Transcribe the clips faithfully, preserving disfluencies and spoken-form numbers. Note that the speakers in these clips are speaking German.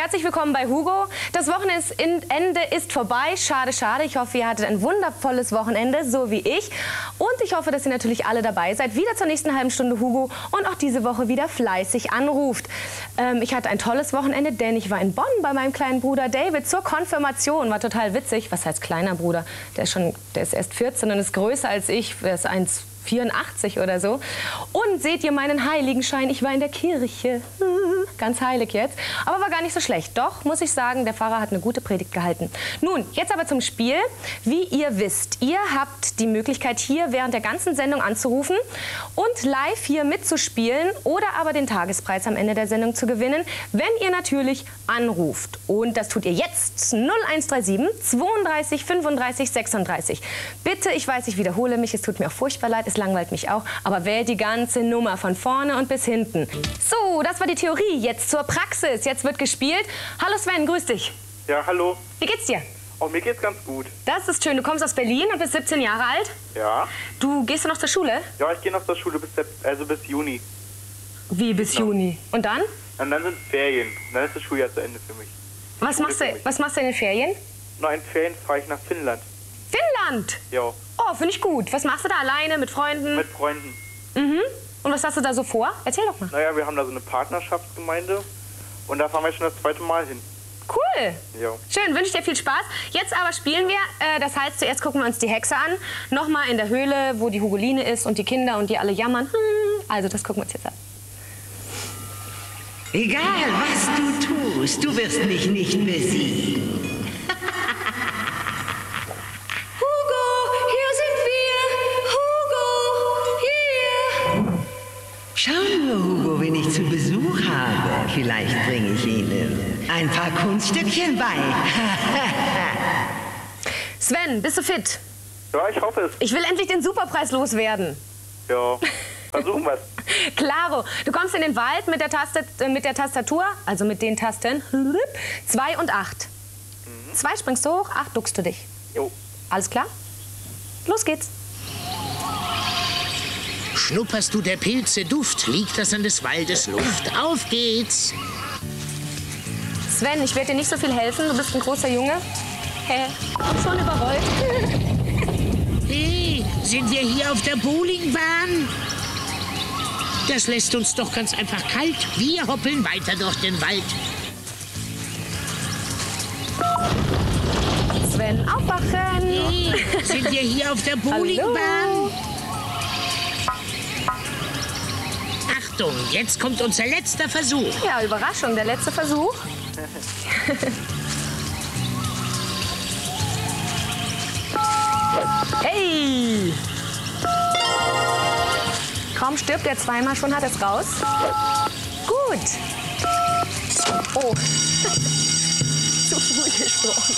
Herzlich willkommen bei Hugo. Das Wochenende ist vorbei. Schade, schade. Ich hoffe, ihr hattet ein wundervolles Wochenende, so wie ich. Und ich hoffe, dass ihr natürlich alle dabei seid. Wieder zur nächsten halben Stunde Hugo und auch diese Woche wieder fleißig anruft. Ähm, ich hatte ein tolles Wochenende, denn ich war in Bonn bei meinem kleinen Bruder David zur Konfirmation. War total witzig. Was heißt kleiner Bruder? Der ist, schon, der ist erst vierzehn und ist größer als ich. Der ist eins Komma vierundachtzig oder so. Und seht ihr meinen Heiligenschein? Ich war in der Kirche. Ganz heilig jetzt. Aber war gar nicht so schlecht. Doch, muss ich sagen, der Pfarrer hat eine gute Predigt gehalten. Nun, jetzt aber zum Spiel. Wie ihr wisst, ihr habt die Möglichkeit, hier während der ganzen Sendung anzurufen und live hier mitzuspielen oder aber den Tagespreis am Ende der Sendung zu gewinnen, wenn ihr natürlich anruft. Und das tut ihr jetzt. null eins drei sieben, zweiunddreißig, fünfunddreißig, sechsunddreißig. Bitte, ich weiß, ich wiederhole mich, es tut mir auch furchtbar leid, es langweilt mich auch, aber wählt die ganze Nummer von vorne und bis hinten. So, das war die Theorie. Jetzt zur Praxis. Jetzt wird gespielt. Hallo Sven, grüß dich. Ja, hallo. Wie geht's dir? Oh, mir geht's ganz gut. Das ist schön. Du kommst aus Berlin und bist siebzehn Jahre alt. Ja. Du gehst du noch zur Schule? Ja, ich gehe noch zur Schule bis, also bis Juni. Wie bis Genau. Juni? Und dann? Und dann sind Ferien. Dann ist das Schuljahr zu Ende für mich. Was machst, du, was machst du in den Ferien? Na, in Ferien fahre ich nach Finnland. Finnland? Ja. Oh, finde ich gut. Was machst du da alleine, mit Freunden? Mit Freunden. Mhm. Und was hast du da so vor? Erzähl doch mal. Naja, wir haben da so eine Partnerschaftsgemeinde und da fahren wir schon das zweite Mal hin. Cool. Ja. Schön, wünsche ich dir viel Spaß. Jetzt aber spielen wir, äh, das heißt, zuerst gucken wir uns die Hexe an. Nochmal in der Höhle, wo die Hugoline ist und die Kinder und die alle jammern. Hm. Also, das gucken wir uns jetzt an. Egal, was du tust, du wirst mich nicht besiegen. Hugo, hier sind wir. Hugo, hier. Schau nur, Hugo, wen ich zu Besuch habe. Vielleicht bringe ich Ihnen ein paar Kunststückchen bei. Sven, bist du fit? Ja, ich hoffe es. Ich will endlich den Superpreis loswerden. Ja, versuchen wir es. Klaro, du kommst in den Wald mit der, Taste, äh, mit der Tastatur, also mit den Tasten zwei und acht. Mhm. zwei springst du hoch, acht duckst du dich. Jo. Alles klar? Los geht's. Schnupperst du der Pilze Duft, liegt das an des Waldes Luft. Auf geht's! Sven, ich werde dir nicht so viel helfen, du bist ein großer Junge. Hä? Schon überrollt. Hey, sind wir hier auf der Bowlingbahn? Das lässt uns doch ganz einfach kalt. Wir hoppeln weiter durch den Wald. Sven, aufwachen! Hey, sind wir hier auf der Bowlingbahn? Hallo? Achtung, jetzt kommt unser letzter Versuch. Ja, Überraschung, der letzte Versuch. Hey! Kaum stirbt er zweimal, schon hat er es raus. Gut. Oh. Zu früh gesprochen.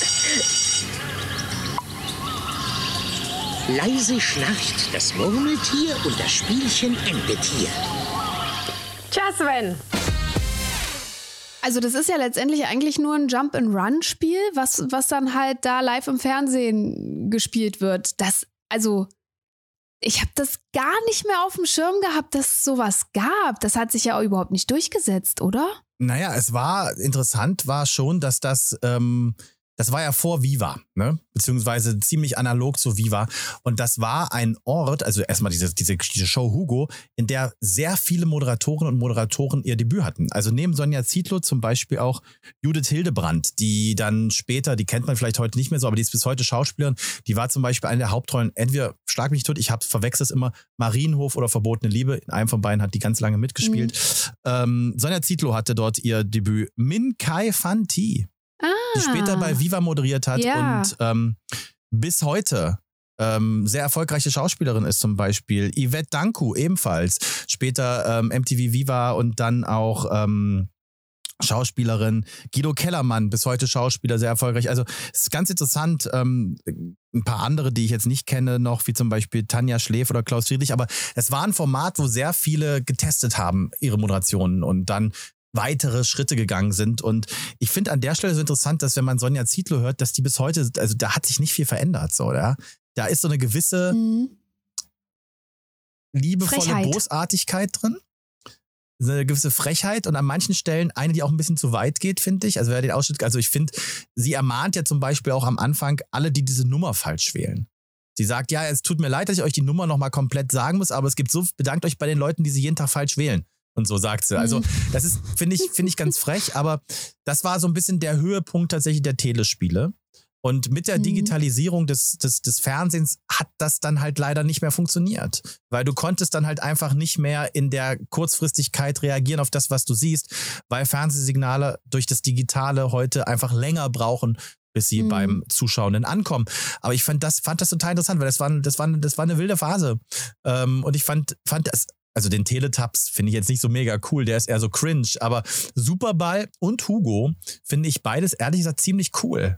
Leise schnarcht das Murmeltier und das Spielchen endet hier. Tja, Sven. Also das ist ja letztendlich eigentlich nur ein Jump-and-Run-Spiel, was, was dann halt da live im Fernsehen gespielt wird. Das, also, ich habe das gar nicht mehr auf dem Schirm gehabt, dass es sowas gab. Das hat sich ja auch überhaupt nicht durchgesetzt, oder? Naja, es war interessant, war schon, dass das, ähm, das war ja vor Viva, ne? Beziehungsweise ziemlich analog zu Viva. Und das war ein Ort, also erstmal diese, diese, diese Show Hugo, in der sehr viele Moderatorinnen und Moderatoren ihr Debüt hatten. Also neben Sonja Zietlow zum Beispiel auch Judith Hildebrandt, die dann später, die kennt man vielleicht heute nicht mehr so, aber die ist bis heute Schauspielerin. Die war zum Beispiel eine der Hauptrollen, entweder Schlag mich tot, ich hab's verwechselt immer, Marienhof oder Verbotene Liebe. In einem von beiden hat die ganz lange mitgespielt. Mhm. Ähm, Sonja Zietlow hatte dort ihr Debüt. Min Kai Fanti. Ah. Die später bei Viva moderiert hat Ja. und ähm, bis heute ähm, sehr erfolgreiche Schauspielerin ist, zum Beispiel Yvette Danku ebenfalls. Später ähm, M T V Viva und dann auch ähm, Schauspielerin. Guido Kellermann, bis heute Schauspieler, sehr erfolgreich. Also es ist ganz interessant. Ähm, ein paar andere, die ich jetzt nicht kenne noch, wie zum Beispiel Tanja Schläf oder Klaus Friedrich. Aber es war ein Format, wo sehr viele getestet haben, ihre Moderationen und dann weitere Schritte gegangen sind. Und ich finde an der Stelle so interessant, dass wenn man Sonja Zietlow hört, dass die bis heute, also da hat sich nicht viel verändert, so, oder? Da ist so eine gewisse Mhm. liebevolle Frechheit. Bosartigkeit drin. eine gewisse Frechheit und an manchen Stellen eine, die auch ein bisschen zu weit geht, finde ich. Also wer den Ausschnitt, also ich finde, sie ermahnt ja zum Beispiel auch am Anfang alle, die diese Nummer falsch wählen. Sie sagt, ja, es tut mir leid, dass ich euch die Nummer nochmal komplett sagen muss, aber es gibt so, bedankt euch bei den Leuten, die sie jeden Tag falsch wählen. Und so sagt sie. Also das ist, finde ich, finde ich ganz frech, aber das war so ein bisschen der Höhepunkt tatsächlich der Telespiele. Und mit der Digitalisierung des, des, des Fernsehens hat das dann halt leider nicht mehr funktioniert. Weil du konntest dann halt einfach nicht mehr in der Kurzfristigkeit reagieren auf das, was du siehst, weil Fernsehsignale durch das Digitale heute einfach länger brauchen, bis sie mhm. beim Zuschauenden ankommen. Aber ich fand das, fand das total interessant, weil das war, das war, das war eine wilde Phase. Ähm, und ich fand, fand das, also den Teletubbies finde ich jetzt nicht so mega cool, der ist eher so cringe, aber Superball und Hugo finde ich beides ehrlich gesagt ziemlich cool.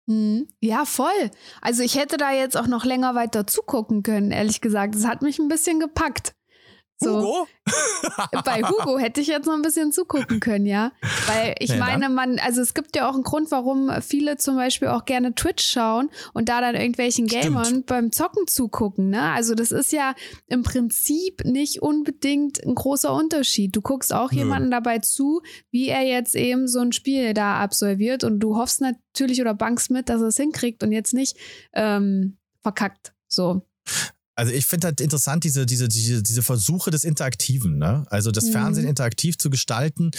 Ja, voll. Also ich hätte da jetzt auch noch länger weiter zugucken können, ehrlich gesagt. Das hat mich ein bisschen gepackt. So. Hugo? Bei Hugo hätte ich jetzt noch ein bisschen zugucken können, ja. Weil ich ja, meine, man, also es gibt ja auch einen Grund, warum viele zum Beispiel auch gerne Twitch schauen und da dann irgendwelchen Gamern Stimmt. beim Zocken zugucken, ne? Also das ist ja im Prinzip nicht unbedingt ein großer Unterschied. Du guckst auch Nö. jemanden dabei zu, wie er jetzt eben so ein Spiel da absolviert und du hoffst natürlich oder bangst mit, dass er es hinkriegt und jetzt nicht ähm, verkackt, so. Also ich finde halt interessant, diese, diese, diese, diese Versuche des Interaktiven, ne? Also das mhm. Fernsehen interaktiv zu gestalten,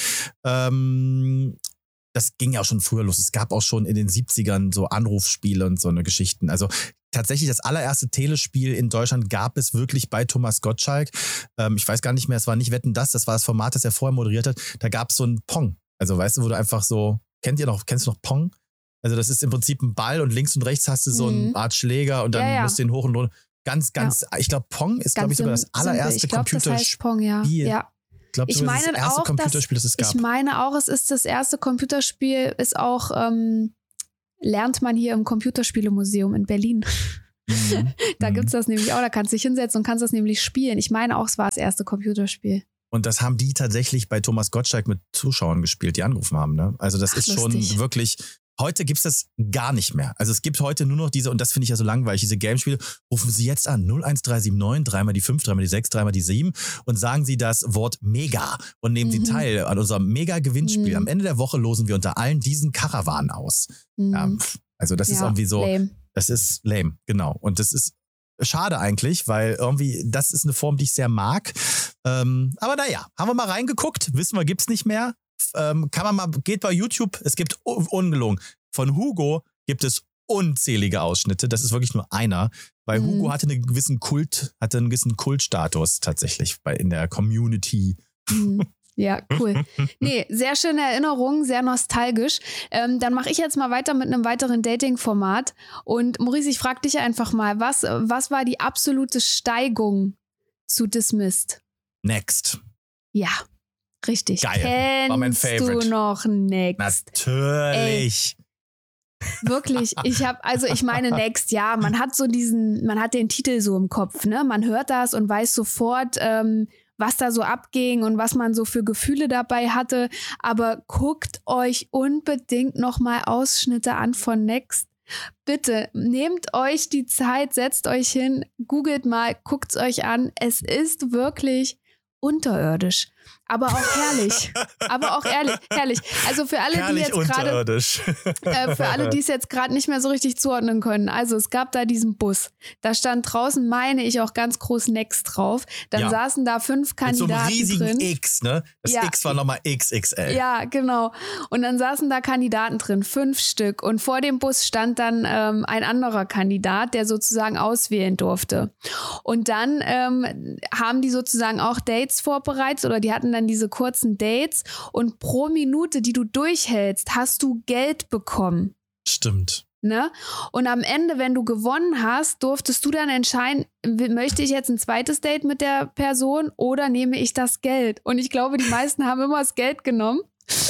ähm, das ging ja auch schon früher los. Es gab auch schon in den siebzigern so Anrufspiele und so eine Geschichten. Also tatsächlich das allererste Telespiel in Deutschland gab es wirklich bei Thomas Gottschalk. Ähm, ich weiß gar nicht mehr, es war nicht Wetten, das, das war das Format, das er vorher moderiert hat. Da gab es so ein Pong. Also weißt du, wo du einfach so, kennt ihr noch, kennst du noch Pong? Also das ist im Prinzip ein Ball und links und rechts hast du so eine Art Schläger und dann ja, ja. musst du den hoch und runter. Ganz, ganz, ja. ich glaube, Pong ist, glaube ich, sogar das allererste ich glaub, Computerspiel. Das heißt Pong, ja. ja. Ich glaube, das ist das erste auch, Computerspiel, das es gab. Ich meine auch, es ist das erste Computerspiel, ist auch, ähm, lernt man hier im Computerspielemuseum in Berlin. Mhm. Da mhm. gibt es das nämlich auch, da kannst du dich hinsetzen und kannst das nämlich spielen. Ich meine auch, es war das erste Computerspiel. Und das haben die tatsächlich bei Thomas Gottschalk mit Zuschauern gespielt, die angerufen haben. Ne? Also das Ach, ist schon lustig. Wirklich... Heute gibt's das gar nicht mehr. Also es gibt heute nur noch diese, und das finde ich ja so langweilig, diese Gamespiele, rufen Sie jetzt an, null eins drei sieben neun, dreimal die fünf, dreimal die sechs, dreimal die sieben und sagen Sie das Wort Mega und nehmen mhm. Sie teil an unserem Mega-Gewinnspiel. Mhm. Am Ende der Woche losen wir unter allen diesen Karawanen aus. Mhm. Ja, also das ja, ist irgendwie so, lame. Das ist lame, genau. Und das ist schade eigentlich, weil irgendwie, das ist eine Form, die ich sehr mag. Ähm, aber naja, haben wir mal reingeguckt, wissen wir, gibt's nicht mehr. Ähm, kann man mal, geht bei YouTube, es gibt ungelogen. Von Hugo gibt es unzählige Ausschnitte, das ist wirklich nur einer, weil mhm. Hugo hatte einen gewissen Kult, hatte einen gewissen Kultstatus tatsächlich bei, in der Community. Mhm. Ja, cool. Nee, sehr schöne Erinnerung, sehr nostalgisch. Ähm, dann mache ich jetzt mal weiter mit einem weiteren Dating-Format. Und Maurice, ich frage dich einfach mal, was, was war die absolute Steigung zu Dismissed? Next. Ja. Richtig. Geil. Kennst war mein Favorite. Du noch Next? Natürlich. Ey, wirklich. Ich habe, also ich meine Next, ja, man hat so diesen, man hat den Titel so im Kopf, ne? Man hört das und weiß sofort, ähm, was da so abging und was man so für Gefühle dabei hatte. Aber guckt euch unbedingt noch mal Ausschnitte an von Next. Bitte nehmt euch die Zeit, setzt euch hin, googelt mal, guckt's euch an. Es ist wirklich unterirdisch. Aber auch herrlich. Aber auch ehrlich, herrlich. Also für alle, herrlich die jetzt gerade äh, für alle, die es jetzt gerade nicht mehr so richtig zuordnen können. Also es gab da diesen Bus. Da stand draußen, meine ich, auch ganz groß Next drauf. Dann ja. saßen da fünf Kandidaten drin. Mit so einem riesigen drin. X, ne? Das ja. X war nochmal X X L. Ja, genau. Und dann saßen da Kandidaten drin, fünf Stück. Und vor dem Bus stand dann ähm, ein anderer Kandidat, der sozusagen auswählen durfte. Und dann ähm, haben die sozusagen auch Dates vorbereitet oder die hatten dann diese kurzen Dates und pro Minute, die du durchhältst, hast du Geld bekommen. Stimmt. Ne? Und am Ende, wenn du gewonnen hast, durftest du dann entscheiden, möchte ich jetzt ein zweites Date mit der Person oder nehme ich das Geld? Und ich glaube, die meisten haben immer das Geld genommen.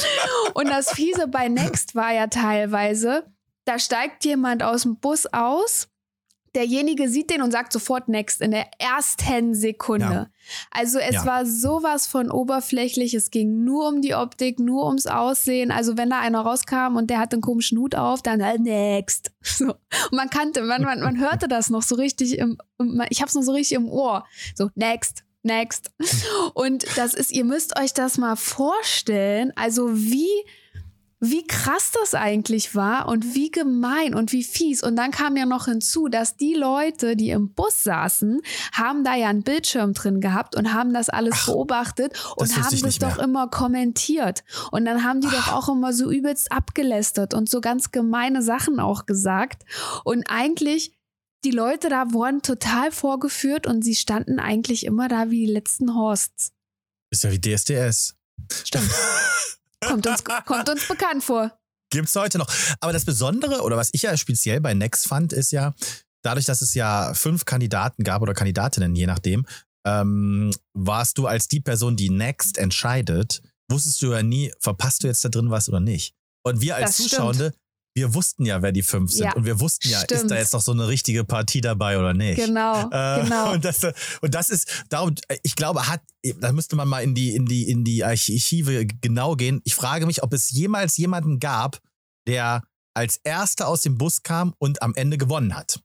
Und das Fiese bei Next war ja teilweise, da steigt jemand aus dem Bus aus, derjenige sieht den und sagt sofort Next in der ersten Sekunde. Ja. Also es ja. war sowas von oberflächlich, es ging nur um die Optik, nur ums Aussehen. Also wenn da einer rauskam und der hatte einen komischen Hut auf, dann halt Next. So. Und man kannte, man, man, man hörte das noch so richtig im, ich hab's noch so richtig im Ohr. So, Next, Next. Und das ist, ihr müsst euch das mal vorstellen, also wie, wie krass das eigentlich war und wie gemein und wie fies. Und dann kam ja noch hinzu, dass die Leute, die im Bus saßen, haben da ja einen Bildschirm drin gehabt und haben das alles Ach, beobachtet und haben das doch immer kommentiert. Und dann haben die Ach. doch auch immer so übelst abgelästert und so ganz gemeine Sachen auch gesagt. Und eigentlich, die Leute da wurden total vorgeführt und sie standen eigentlich immer da wie die letzten Horsts. Ist ja wie D S D S. Stimmt. Kommt uns, kommt uns bekannt vor. Gibt's heute noch. Aber das Besondere, oder was ich ja speziell bei Next fand, ist ja, dadurch, dass es ja fünf Kandidaten gab oder Kandidatinnen, je nachdem, ähm, warst du als die Person, die Next entscheidet, wusstest du ja nie, verpasst du jetzt da drin was oder nicht. Und wir als Das Zuschauende, stimmt. wir wussten ja, wer die fünf sind. Ja, und wir wussten ja, stimmt. ist da jetzt noch so eine richtige Partie dabei oder nicht. Genau, Äh, genau. Und das, und das ist, darum, ich glaube, hat, da müsste man mal in die, in die, in die Archive genau gehen. Ich frage mich, ob es jemals jemanden gab, der als Erster aus dem Bus kam und am Ende gewonnen hat.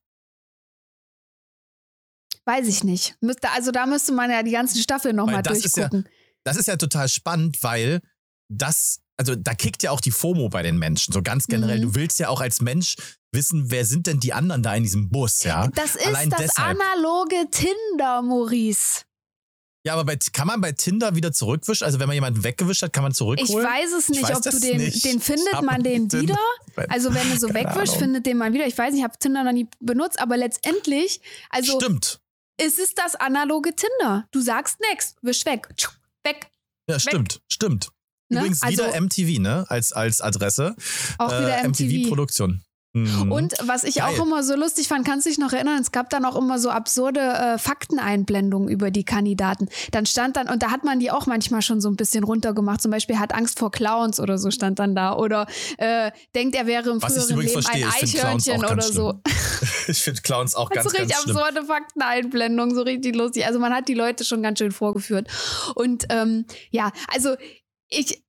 Weiß ich nicht. Müsste, also da müsste man ja die ganzen Staffeln Weil nochmal das ist ja, durchgucken. das ist ja total spannend, weil das, also da kickt ja auch die FOMO bei den Menschen, so ganz generell. Mhm. Du willst ja auch als Mensch wissen, wer sind denn die anderen da in diesem Bus, ja? Das ist Allein das deshalb. analoge Tinder, Maurice. Ja, aber bei, kann man bei Tinder wieder zurückwischen? Also wenn man jemanden weggewischt hat, kann man Ich zurückholen? weiß es nicht, weiß ob du das den, nicht. den findet Ich hab man den Tinder. wieder. Also wenn du so Keine wegwischst, Ahnung. findet den man wieder. Ich weiß nicht, ich habe Tinder noch nie benutzt, aber letztendlich, also Stimmt. es ist das analoge Tinder. Du sagst next, wisch weg, tschuh, weg. Ja, stimmt, stimmt. Ne? Übrigens Also- wieder M T V, ne? Als, als Adresse. Auch wieder M T V. M T V-Produktion. Mhm. Und was ich auch Geil. immer so lustig fand, kannst du dich noch erinnern, es gab dann auch immer so absurde äh, Fakteneinblendungen über die Kandidaten. Dann stand dann, und da hat man die auch manchmal schon so ein bisschen runtergemacht, zum Beispiel hat Angst vor Clowns oder so stand dann da. Oder äh, denkt, er wäre im Was ich früheren übrigens Leben verstehe, ein ich find Clowns Eichhörnchen auch oder ganz so. Ich finde Clowns auch ganz, so richtig ganz schlimm. absurde Fakteneinblendungen, so richtig lustig. Also man hat die Leute schon ganz schön vorgeführt. Und ähm, ja, also ich,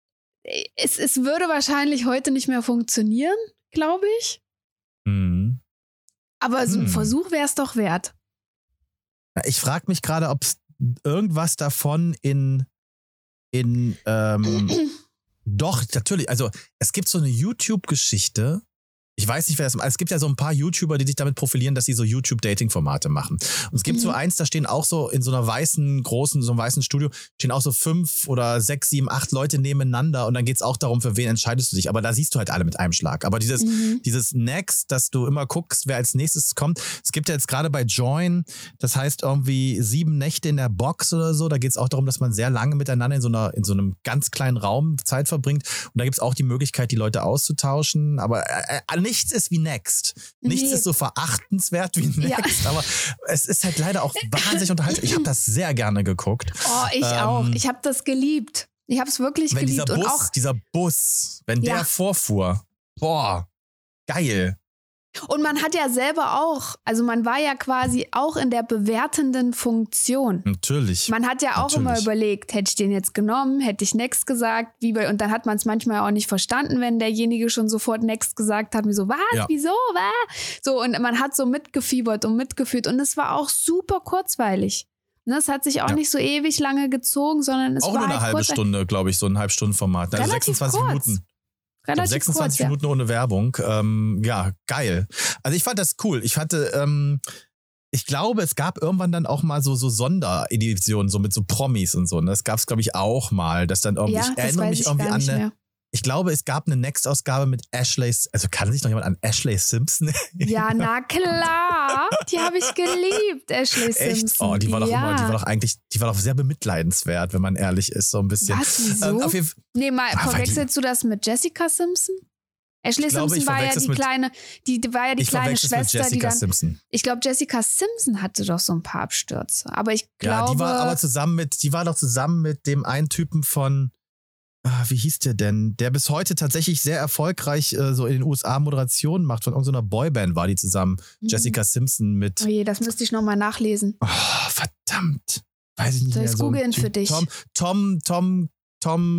es, es würde wahrscheinlich heute nicht mehr funktionieren, glaube ich. Mhm. Aber so ein Hm. Versuch wäre es doch wert. Ich frage mich gerade, ob es irgendwas davon in, in ähm, doch, natürlich, also es gibt so eine YouTube-Geschichte. Ich weiß nicht, wer das macht. Es gibt ja so ein paar YouTuber, die sich damit profilieren, dass sie so YouTube-Dating-Formate machen. Und es gibt Mhm. so eins, da stehen auch so in so einer weißen, großen, so einem weißen Studio, stehen auch so fünf oder sechs, sieben, acht Leute nebeneinander und dann geht's auch darum, für wen entscheidest du dich. Aber da siehst du halt alle mit einem Schlag. Aber dieses, Mhm. dieses Next, dass du immer guckst, wer als nächstes kommt. Es gibt ja jetzt gerade bei Join, das heißt irgendwie sieben Nächte in der Box oder so. Da geht's auch darum, dass man sehr lange miteinander in so einer, in so einem ganz kleinen Raum Zeit verbringt. Und da gibt's auch die Möglichkeit, die Leute auszutauschen. Aber äh, äh, nichts ist wie Next. Nichts Nee. ist so verachtenswert wie Ja. Next. Aber es ist halt leider auch wahnsinnig unterhaltsam. Ich habe das sehr gerne geguckt. Oh, ich Ähm, auch. Ich habe das geliebt. Ich habe es wirklich Wenn dieser geliebt. Bus, Und auch dieser Bus, wenn Ja. der vorfuhr, boah, geil. Und man hat ja selber auch, also man war ja quasi auch in der bewertenden Funktion. Natürlich. Man hat ja auch immer Natürlich. überlegt, hätte ich den jetzt genommen, hätte ich Next gesagt, wie bei, und dann hat man es manchmal auch nicht verstanden, wenn derjenige schon sofort Next gesagt hat, mir so, was, Ja. wieso, was? So, und man hat so mitgefiebert und mitgefühlt und es war auch super kurzweilig. Ne, es hat sich auch Ja. nicht so ewig lange gezogen, sondern es Auch war nur eine halt halbe kurz, Stunde, glaube ich, so ein Halbstundenformat. Also Relativ sechsundzwanzig kurz. Minuten. Ich glaub, relativ sechsundzwanzig kurz, ja. Minuten ohne Werbung. Ähm, ja, geil. Also ich fand das cool. Ich hatte, ähm, ich glaube, es gab irgendwann dann auch mal so, so Sondereditionen, so mit so Promis und so. Und das gab es, glaube ich, auch mal. Dass dann irgendwie, Ja, ich das erinnere weiß mich ich irgendwie gar an nicht eine, mehr. ich glaube, es gab eine Next-Ausgabe mit Ashley, also kann sich noch jemand an Ashley Simpson Ja, na klar. Die habe ich geliebt, Ashley Echt? Simpson. Oh, die war doch ja. immer, die war doch eigentlich, die war doch sehr bemitleidenswert, wenn man ehrlich ist, so ein bisschen. Was, wieso? Ähm, auf jeden Fall, Nee, mal, Ah, weil verwechselst du das mit Jessica Simpson? Ashley Ich glaube, Simpson ich war ja verwechsel's die mit- kleine, die, die war ja die ich kleine verwechsel es mit Schwester, die Jessica dann. Simpson. Ich glaube, Jessica Simpson hatte doch so ein paar Abstürze. Aber ich glaube. Ja, die war aber zusammen mit, die war doch zusammen mit dem einen Typen von, ah, wie hieß der denn? Der bis heute tatsächlich sehr erfolgreich äh, so in den U S A Moderationen macht. Von irgendeiner Boyband war die zusammen. Mhm. Jessica Simpson mit, Oh je, das müsste ich nochmal nachlesen. oh, verdammt. Weiß ich nicht Soll mehr. ich's so ein googeln Typ. für dich? Tom, Tom, Tom, Tom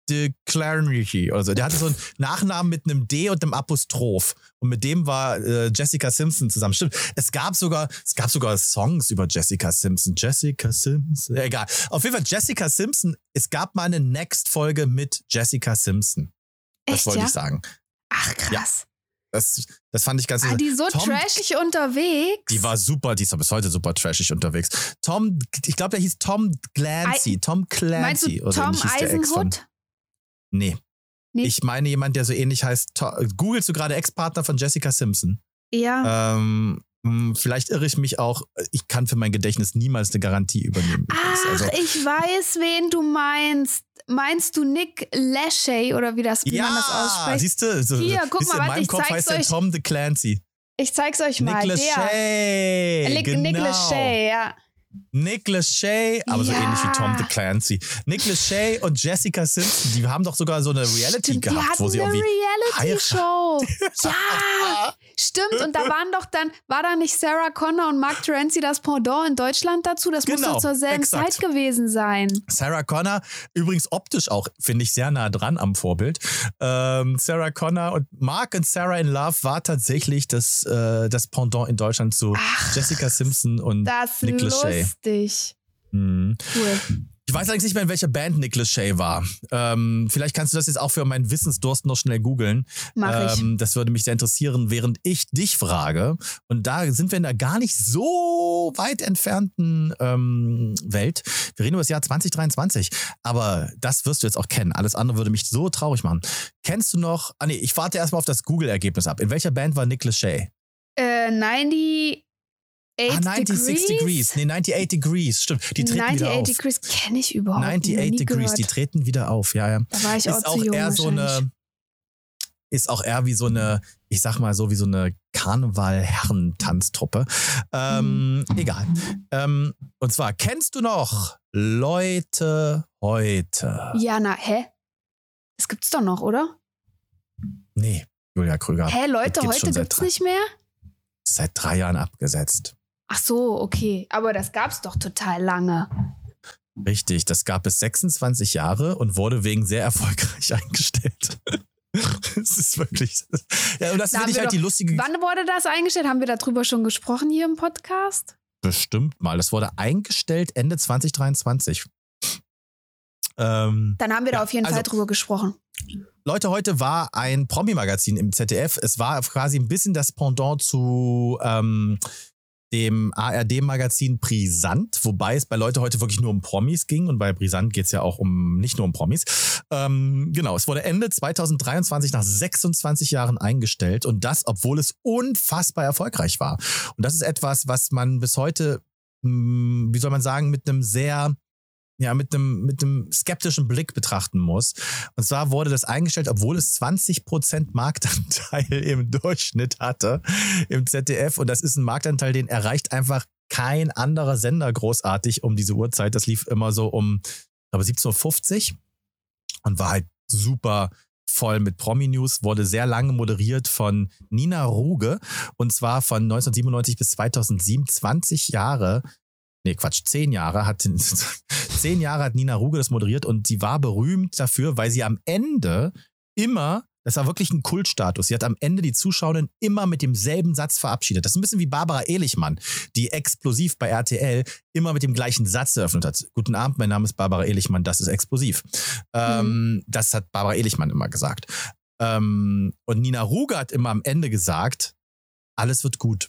de Clarence oder so. Der hatte so einen Nachnamen mit einem D und einem Apostroph. Und mit dem war äh, Jessica Simpson zusammen. Stimmt. Es gab sogar, es gab sogar Songs über Jessica Simpson. Jessica Simpson. Ja, egal. Auf jeden Fall Jessica Simpson. Es gab mal eine Next-Folge mit Jessica Simpson. Das Echt, wollte ja? ich sagen. Ach, krass. Das, das fand ich ganz Ah, die so Tom, trashig unterwegs. Die war super, die ist bis heute super trashig unterwegs. Tom, ich glaube, der hieß Tom Clancy. I, Tom Clancy. Meinst du oder Tom hieß der Ex von, Eisenhut? Nee. Nee. Ich meine jemand, der so ähnlich heißt. To- Googlest du gerade Ex-Partner von Jessica Simpson? Ja. Ähm, mh, vielleicht irre ich mich auch. Ich kann für mein Gedächtnis niemals eine Garantie übernehmen. Ach, also, ich weiß, wen du meinst. Meinst du Nick Lachey oder wie, das, wie ja, man das ausspricht? siehst du? So, Hier, guck siehst du, mal, in warte, meinem ich Kopf zeig's heißt der euch. Tom de Clancy. Ich zeig's euch mal. Nick Der. Lachey. Nick, genau. Nick Lachey, ja. Nick Lachey, aber so Ja. ähnlich wie Tom de Clancy. Nick Lachey und Jessica Simpson, die haben doch sogar so eine Reality Stimmt, die gehabt, hatten wo sie eine irgendwie Reality-Show. Ja, stimmt. Und da waren doch dann, war da nicht Sarah Connor und Mark Terenzi das Pendant in Deutschland dazu? Das muss Genau, doch zur selben exakt. Zeit gewesen sein. Sarah Connor, übrigens optisch auch, finde ich, sehr nah dran am Vorbild. Ähm, Sarah Connor und Mark und Sarah in Love war tatsächlich das, äh, das Pendant in Deutschland zu Ach, Jessica Simpson und Das ist Nick Lachey. lustig. Mhm. Cool. Ich weiß eigentlich nicht mehr, in welcher Band Nick Lachey war. Ähm, vielleicht kannst du das jetzt auch für meinen Wissensdurst noch schnell googeln. Mach ich. Ähm, das würde mich sehr interessieren, während ich dich frage. Und da sind wir in einer gar nicht so weit entfernten ähm, Welt. Wir reden über das Jahr zwanzig dreiundzwanzig. Aber das wirst du jetzt auch kennen. Alles andere würde mich so traurig machen. Kennst du noch... Ah nee, ich warte erstmal auf das Google-Ergebnis ab. In welcher Band war Nick Lachey? Äh, neunundneunzig Ah, neunundsechzig Degrees. Nee, neunundneunzig Degrees. Stimmt. Die treten wieder auf. neunundneunzig Degrees kenne ich überhaupt nicht. neunundneunzig nie Degrees, gehört. die treten wieder auf, ja, ja. Da war ich auch ist zu auch jung eher so eine, wahrscheinlich. ist auch eher wie so eine, ich sag mal so wie so eine Karneval-Herrentanztruppe. Ähm, Mhm. Egal. Ähm, und zwar, kennst du noch Leute heute? Ja, na, hä? Das gibt's doch noch, oder? Nee, Julia Krüger. Hä, Leute, Das gibt's heute schon seit gibt's drei- nicht mehr? Seit drei Jahren abgesetzt. Ach so, okay. Aber das gab's doch total lange. Richtig, das gab es sechsundzwanzig Jahre und wurde wegen sehr erfolgreich eingestellt. Es ist wirklich. Ja, und das Da finde haben ich wir halt doch- die lustige. Wann wurde das eingestellt? Haben wir darüber schon gesprochen hier im Podcast? Bestimmt mal. Das wurde eingestellt Ende zwanzig dreiundzwanzig. Ähm, Dann haben wir Ja, da auf jeden also- Fall drüber gesprochen. Leute, heute war ein Promi-Magazin im Z D F. Es war quasi ein bisschen das Pendant zu ähm, dem A R D-Magazin Brisant, wobei es bei Leute heute wirklich nur um Promis ging und bei Brisant geht es ja auch um nicht nur um Promis. Ähm, genau, es wurde Ende zwanzig dreiundzwanzig nach sechsundzwanzig Jahren eingestellt und das, obwohl es unfassbar erfolgreich war. Und das ist etwas, was man bis heute, mh, wie soll man sagen, mit einem sehr ja, mit einem, mit einem skeptischen Blick betrachten muss. Und zwar wurde das eingestellt, obwohl es zwanzig Prozent Marktanteil im Durchschnitt hatte im Z D F. Und das ist ein Marktanteil, den erreicht einfach kein anderer Sender großartig um diese Uhrzeit. Das lief immer so um, ich glaube, siebzehn Uhr fünfzig und war halt super voll mit Promi-News, wurde sehr lange moderiert von Nina Ruge und zwar von neunzehnhundertsiebenundneunzig bis zweitausendsieben, zwanzig Jahre. Nee, Quatsch, zehn Jahre hat zehn Jahre hat Nina Ruge das moderiert und sie war berühmt dafür, weil sie am Ende immer, das war wirklich ein Kultstatus, sie hat am Ende die Zuschauerinnen immer mit demselben Satz verabschiedet. Das ist ein bisschen wie Barbara Ehlichmann, die explosiv bei R T L immer mit dem gleichen Satz eröffnet hat. Guten Abend, mein Name ist Barbara Ehlichmann, das ist explosiv. Ähm, Mhm. Das hat Barbara Ehlichmann immer gesagt. Ähm, und Nina Ruge hat immer am Ende gesagt, alles wird gut.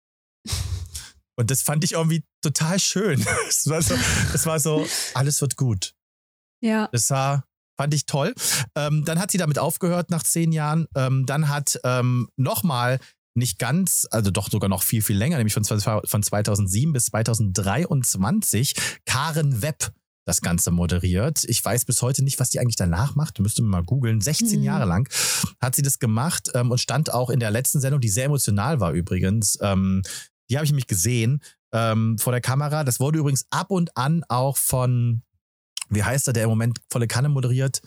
Und das fand ich irgendwie total schön. Es war so, es war so, alles wird gut. Ja. Das war, fand ich toll. Ähm, dann hat sie damit aufgehört nach zehn Jahren. Ähm, dann hat ähm, nochmal nicht ganz, also doch sogar noch viel, viel länger, nämlich von, von zweitausendsieben bis zweitausenddreiundzwanzig Karen Webb das Ganze moderiert. Ich weiß bis heute nicht, was die eigentlich danach macht. Müsste man mal googeln. sechzehn Mhm. Jahre lang hat sie das gemacht ähm, und stand auch in der letzten Sendung, die sehr emotional war übrigens. Ähm, die habe ich nämlich gesehen ähm, vor der Kamera. Das wurde übrigens ab und an auch von, wie heißt er, der im Moment volle Kanne moderiert,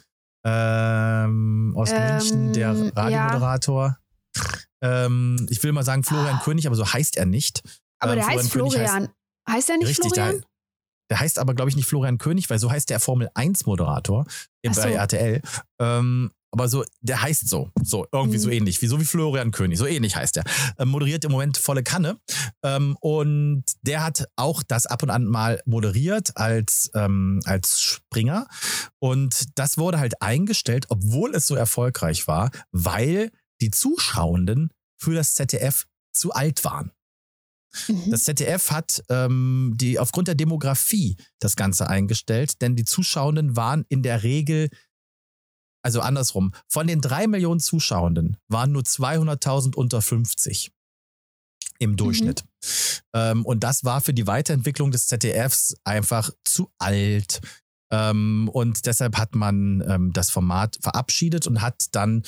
ähm, aus Ähm, München, der ja. Radiomoderator. Ähm, ich will mal sagen Florian König, aber so heißt er nicht. Aber Ähm, der heißt König Florian. Heißt, er nicht Richtig, Florian? der, Der heißt aber, glaube ich, nicht Florian König, weil so heißt der Formel eins Moderator bei so. R T L. Ähm, aber so, der heißt so, so irgendwie mhm. so ähnlich, wie so wie Florian König, so ähnlich heißt der. Ähm, moderiert im Moment volle Kanne. Ähm, und der hat auch das ab und an mal moderiert als, ähm, als Springer. Und das wurde halt eingestellt, obwohl es so erfolgreich war, weil die Zuschauenden für das Z D F zu alt waren. Mhm. Das Z D F hat ähm, die aufgrund der Demografie das Ganze eingestellt, denn die Zuschauenden waren in der Regel, also andersrum, von den drei Millionen Zuschauenden waren nur zweihunderttausend unter fünfzig im Durchschnitt. Mhm. Ähm, und das war für die Weiterentwicklung des Z D Fs einfach zu alt. Ähm, und deshalb hat man ähm, das Format verabschiedet und hat dann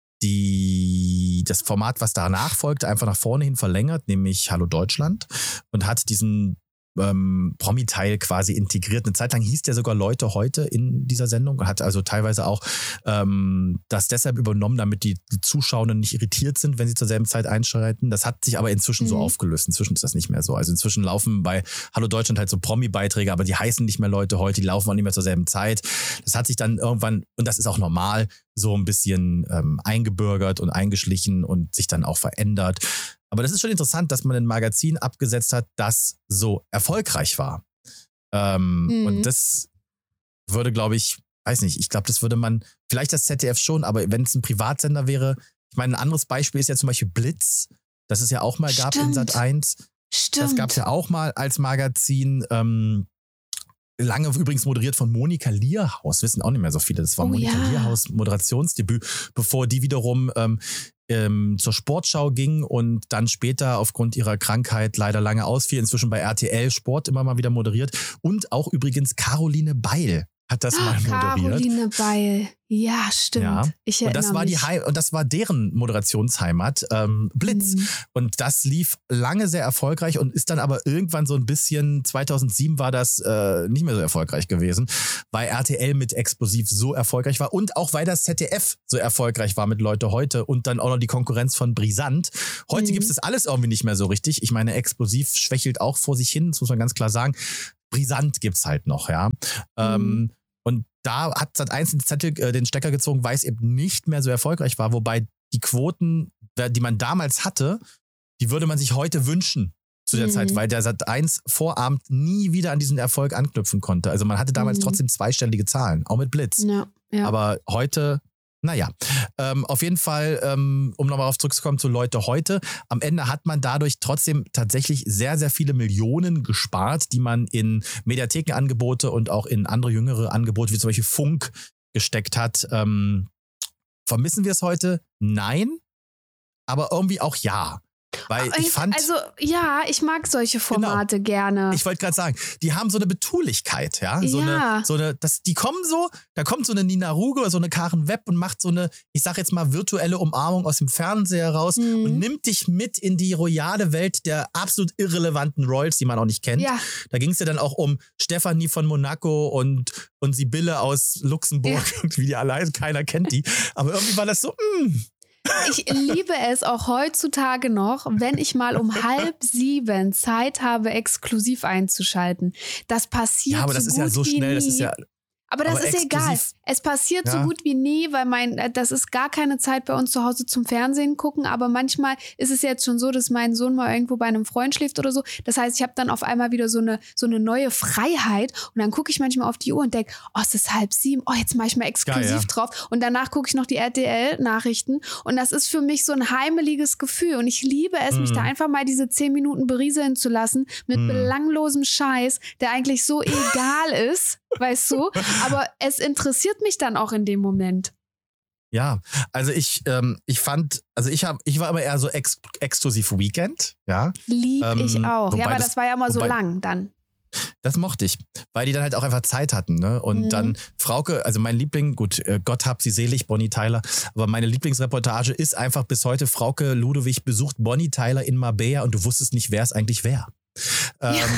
die, das Format, was danach folgte, einfach nach vorne hin verlängert, nämlich Hallo Deutschland, und hat diesen ähm, Promi-Teil quasi integriert. Eine Zeit lang hieß der sogar Leute heute in dieser Sendung und hat also teilweise auch ähm, das deshalb übernommen, damit die, die Zuschauenden nicht irritiert sind, wenn sie zur selben Zeit einschalten. Das hat sich aber inzwischen mhm. so aufgelöst. Inzwischen ist das nicht mehr so. Also inzwischen laufen bei Hallo Deutschland halt so Promi-Beiträge, aber die heißen nicht mehr Leute heute, die laufen auch nicht mehr zur selben Zeit. Das hat sich dann irgendwann, und das ist auch normal, so ein bisschen ähm, eingebürgert und eingeschlichen und sich dann auch verändert. Aber das ist schon interessant, dass man ein Magazin abgesetzt hat, das so erfolgreich war. Ähm, mhm. Und das würde, glaube ich, weiß nicht, ich glaube, das würde man, vielleicht das Z D F schon, aber wenn es ein Privatsender wäre, ich meine, ein anderes Beispiel ist ja zum Beispiel Blitz, das es ja auch mal gab Stimmt. in Sat eins. Stimmt. Das gab es ja auch mal als Magazin. Ähm, Lange übrigens moderiert von Monika Lierhaus, wissen auch nicht mehr so viele. Das war oh, Monika ja. Lierhaus Moderationsdebüt, bevor die wiederum ähm, ähm, zur Sportschau ging und dann später aufgrund ihrer Krankheit leider lange ausfiel. Inzwischen bei R T L Sport immer mal wieder moderiert. Und auch übrigens Caroline Beil hat das mal moderiert. Caroline Beil, ja, stimmt. Ja. Ich erinnere und das war mich. die Heim- und das war deren Moderationsheimat, ähm, Blitz. Mhm. Und das lief lange sehr erfolgreich und ist dann aber irgendwann so ein bisschen, zweitausendsieben war das äh, nicht mehr so erfolgreich gewesen, weil R T L mit Explosiv so erfolgreich war und auch weil das Z D F so erfolgreich war mit Leute heute und dann auch noch die Konkurrenz von Brisant. Heute mhm. gibt es das alles irgendwie nicht mehr so richtig. Ich meine, Explosiv schwächelt auch vor sich hin, das muss man ganz klar sagen. Brisant gibt's halt noch, ja. Mhm. Ähm, und da hat Sat eins den Zettel, äh, den Stecker gezogen, weil es eben nicht mehr so erfolgreich war. Wobei die Quoten, die man damals hatte, die würde man sich heute wünschen zu der mhm. Zeit, weil der Sat eins Vorabend nie wieder an diesen Erfolg anknüpfen konnte. Also man hatte damals mhm. trotzdem zweistellige Zahlen, auch mit Blitz. Ja, ja. Aber heute, naja, ähm, auf jeden Fall, ähm, um nochmal auf zurückzukommen zu Leute heute, am Ende hat man dadurch trotzdem tatsächlich sehr, sehr viele Millionen gespart, die man in Mediathekenangebote und auch in andere jüngere Angebote, wie zum Beispiel Funk, gesteckt hat. Ähm, vermissen wir es heute? Nein, aber irgendwie auch ja. Weil ich fand, also ja, ich mag solche Formate genau, gerne. Ich wollte gerade sagen, die haben so eine Betulichkeit, ja, so ja. eine, so eine, das, die kommen so, da kommt so eine Nina Ruge oder so eine Karen Webb und macht so eine, ich sag jetzt mal virtuelle Umarmung aus dem Fernseher raus mhm. und nimmt dich mit in die royale Welt der absolut irrelevanten Royals, die man auch nicht kennt. Ja. Da ging es ja dann auch um Stefanie von Monaco und und Sibylle aus Luxemburg ja. und wie die alle heißen, keiner kennt die. Aber irgendwie war das so, mh. Ich liebe es auch heutzutage noch, wenn ich mal um halb sieben Zeit habe, exklusiv einzuschalten. Das passiert ja, aber das so ist gut ja so wie schnell, nie. das ist ja Aber das aber ist egal. Es passiert ja. so gut wie nie, weil mein, das ist gar keine Zeit bei uns zu Hause zum Fernsehen gucken. Aber manchmal ist es jetzt schon so, dass mein Sohn mal irgendwo bei einem Freund schläft oder so. Das heißt, ich habe dann auf einmal wieder so eine, so eine neue Freiheit. Und dann gucke ich manchmal auf die Uhr und denke, oh, es ist halb sieben. Oh, jetzt mache ich mal exklusiv Geil, ja. drauf. Und danach gucke ich noch die R T L-Nachrichten. Und das ist für mich so ein heimeliges Gefühl. Und ich liebe es, mm. mich da einfach mal diese zehn Minuten berieseln zu lassen mit mm. belanglosem Scheiß, der eigentlich so egal ist. Weißt du? Aber es interessiert mich dann auch in dem Moment. Ja, also ich, ähm, ich fand, also ich habe, ich war immer eher so ex exklusiv Weekend, ja. Lieb ähm, ich auch. Ja, aber das, das war ja immer so wobei, lang dann. Das mochte ich, weil die dann halt auch einfach Zeit hatten, ne? Und mhm. dann Frauke, also mein Liebling, gut, Gott hab sie selig, Bonnie Tyler, aber meine Lieblingsreportage ist einfach bis heute, Frauke Ludewig besucht Bonnie Tyler in Marbella und du wusstest nicht, wer es eigentlich wäre. Ähm, ja.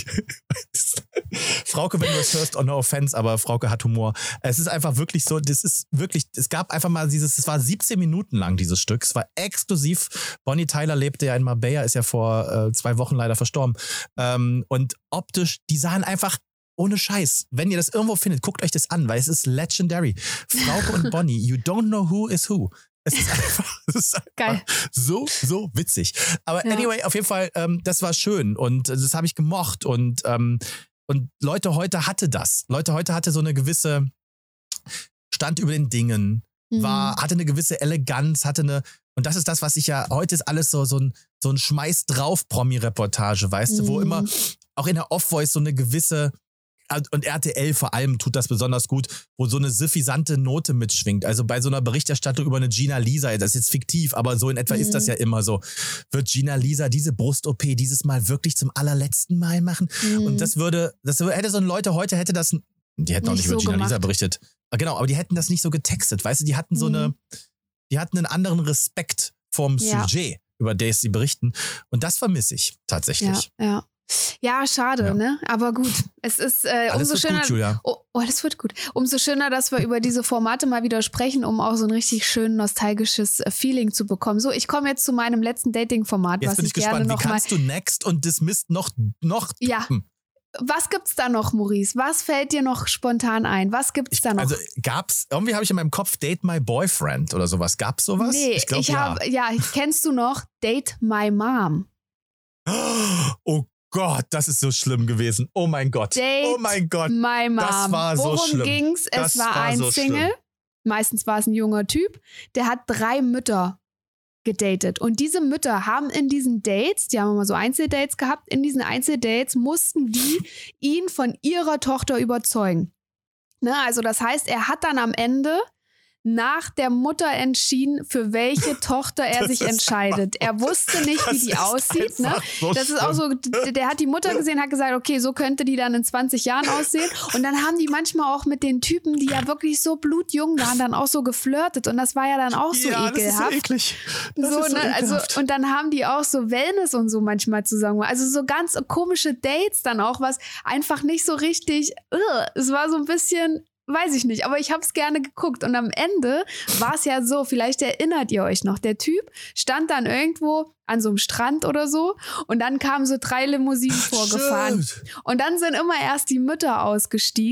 Frauke, wenn du es hörst, oh no offense, aber Frauke hat Humor. Es ist einfach wirklich so, das ist wirklich, es gab einfach mal dieses, es war siebzehn Minuten lang, dieses Stück. Es war exklusiv. Bonnie Tyler lebte ja in Marbella, ist ja vor äh, zwei Wochen leider verstorben. Ähm, und optisch, die sahen einfach ohne Scheiß, wenn ihr das irgendwo findet, guckt euch das an, weil es ist legendary. Frauke und Bonnie, you don't know who is who. Es ist einfach, es ist einfach Geil. so, so witzig. Aber Ja. anyway, auf jeden Fall, ähm, das war schön und das habe ich gemocht. Und, ähm, und Leute heute hatte das. Leute heute hatte so eine gewisse Stand über den Dingen, war, hatte eine gewisse Eleganz, hatte eine, und das ist das, was ich ja, heute ist alles so, so ein, so ein Schmeiß-drauf-Promi-Reportage, weißt du, wo Mhm. immer auch in der Off-Voice so eine gewisse, und R T L vor allem tut das besonders gut, wo so eine suffisante Note mitschwingt. Also bei so einer Berichterstattung über eine Gina Lisa, das ist jetzt fiktiv, aber so in etwa Mhm. ist das ja immer so. Wird Gina Lisa diese Brust-O P dieses Mal wirklich zum allerletzten Mal machen? Mhm. Und das würde, das hätte so ein Leute heute, hätte das, die hätten auch Nicht nicht über so Gina Lisa gemacht. berichtet. Ah, Genau, aber die hätten das nicht so getextet, weißt du, die hatten so Mhm. eine, die hatten einen anderen Respekt vorm Ja. Sujet, über das sie berichten. Und das vermisse ich tatsächlich. Ja, ja. Ja, schade, Ja. ne? Aber gut, es ist äh, Alles umso wird schöner. gut, Julia. Oh, oh, das wird gut. Umso schöner, dass wir über diese Formate mal wieder sprechen, um auch so ein richtig schön nostalgisches äh, Feeling zu bekommen. So, ich komme jetzt zu meinem letzten Dating-Format, Jetzt was bin ich, ich gerne gespannt, wie noch mal. kannst du Next und Dismissed noch, noch Ja. tippen? Was gibt's da noch, Maurice? Was fällt dir noch spontan ein? Was gibt's da noch? Also gab's, irgendwie habe ich in meinem Kopf Date My Boyfriend oder sowas. Gab's sowas? nee, ich glaube ich ja. habe, ja, kennst du noch Date My Mom? Oh Gott, das ist so schlimm gewesen. Oh mein Gott. Date oh mein Gott. My Mom. das war so Worum schlimm. ging's? Es Das war, war ein so Single. schlimm. Meistens war es ein junger Typ. Der hat drei Mütter gedatet. Und diese Mütter haben in diesen Dates, die haben immer so Einzeldates gehabt, in diesen Einzeldates mussten die ihn von ihrer Tochter überzeugen. Ne, also das heißt, er hat dann am Ende nach der Mutter entschieden, für welche Tochter er Das sich ist entscheidet. Er wusste nicht, wie Das die ist aussieht. Ne? einfach so Das ist auch so, d- der hat die Mutter gesehen, hat gesagt, okay, so könnte die dann in zwanzig Jahren aussehen. Und dann haben die manchmal auch mit den Typen, die ja wirklich so blutjung waren, dann auch so geflirtet. Und das war ja dann auch so ja, das ist so ekelhaft. eklig. Das So, ist so ne, also, ekelhaft. und dann haben die auch so Wellness und so manchmal zusammen. Also so ganz komische Dates dann auch, was einfach nicht so richtig, ugh, es war so ein bisschen, weiß ich nicht, aber ich habe es gerne geguckt. Und am Ende war es ja so, vielleicht erinnert ihr euch noch, der Typ stand dann irgendwo an so einem Strand oder so und dann kamen so drei Limousinen vorgefahren. Stimmt. Und dann sind immer erst die Mütter ausgestiegen.